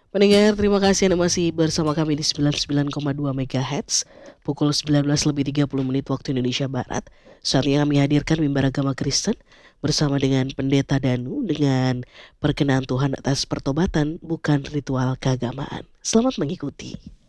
Pendengar, terima kasih Anda masih bersama kami di 99,2 MHz pukul 19:30 waktu Indonesia Barat. Saatnya kami hadirkan mimbar agama Kristen bersama dengan Pendeta Danu dengan perkenan Tuhan atas pertobatan bukan ritual keagamaan. Selamat mengikuti.